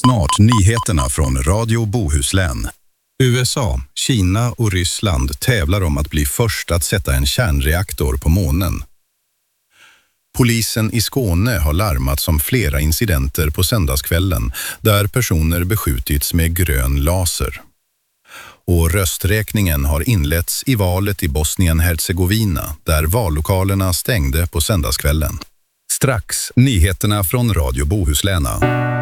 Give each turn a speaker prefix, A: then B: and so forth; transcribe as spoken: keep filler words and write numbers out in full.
A: Snart nyheterna från Radio Bohuslän. U S A, Kina och Ryssland tävlar om att bli först att sätta en kärnreaktor på månen. Polisen i Skåne har larmats om flera incidenter på söndagskvällen där personer beskjutits med grön laser. Och rösträkningen har inletts i valet i Bosnien-Hercegovina där vallokalerna stängde på söndagskvällen. Strax nyheterna från Radio Bohuslän.